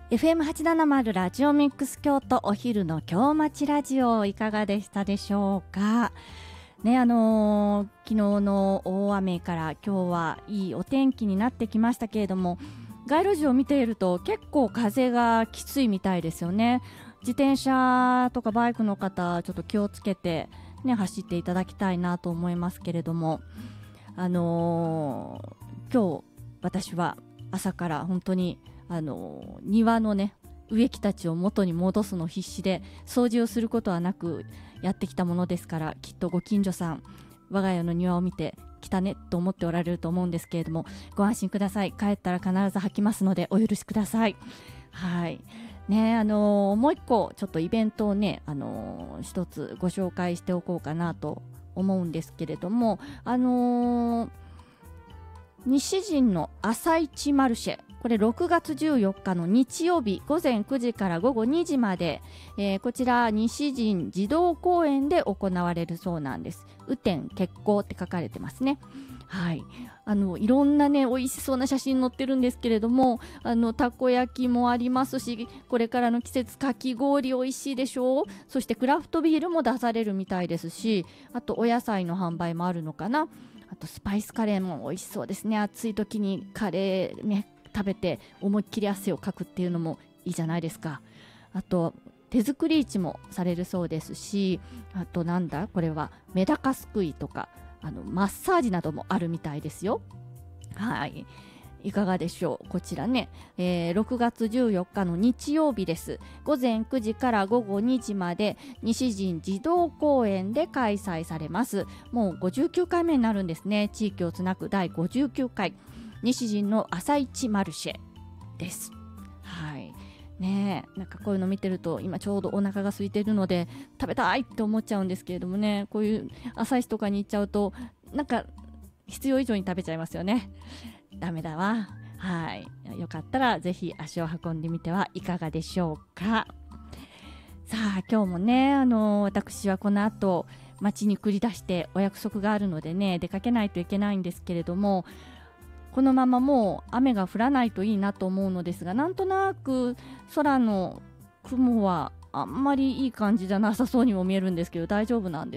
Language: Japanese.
FM870 ラジオミックス京都、お昼の京町ラジオ、いかがでしたでしょうかね。昨日の大雨から今日はいいお天気になってきましたけれども、街路樹を見ていると結構風がきついみたいですよね。自転車とかバイクの方、ちょっと気をつけて、ね、走っていただきたいなと思いますけれども、今日私は朝から本当に庭のね植木たちを元に戻すの必死で、掃除をすることはなくやってきたものですから、きっとご近所さん我が家の庭を見て来たねと思っておられると思うんですけれども、ご安心ください。帰ったら必ず吐きますのでお許しください。はいね。もう一個ちょっとイベントをね、一つご紹介しておこうかなと思うんですけれども、西陣の朝市マルシェ、これ6月14日の日曜日午前9時から午後2時まで、こちら西陣児童公園で行われるそうなんです。雨天決行って書かれてますね。はい、いろんなね美味しそうな写真載ってるんですけれども、たこ焼きもありますし、これからの季節かき氷美味しいでしょう。そしてクラフトビールも出されるみたいですし、あとお野菜の販売もあるのかな。あとスパイスカレーも美味しそうですね。暑い時にカレーね食べて思いっきり汗をかくっていうのもいいじゃないですか。あと手作り市もされるそうですし、あとなんだこれはメダカすくいとかマッサージなどもあるみたいですよ。はい、いかがでしょう。こちらね、6月14日の日曜日です。午前9時から午後2時まで西陣児童公園で開催されます。もう59回目になるんですね。地域をつなぐ第59回西陣の朝市マルシェです。はいね。なんかこういうの見てると今ちょうどお腹が空いているので食べたいって思っちゃうんですけれどもね、こういう朝市とかに行っちゃうとなんか必要以上に食べちゃいますよね。ダメだわ。はい、よかったらぜひ足を運んでみてはいかがでしょうか。さあ今日もね、私はこの後街に繰り出してお約束があるのでね、出かけないといけないんですけれども、このままもう雨が降らないといいなと思うのですが、なんとなく空の雲はあんまりいい感じじゃなさそうにも見えるんですけど、大丈夫なんで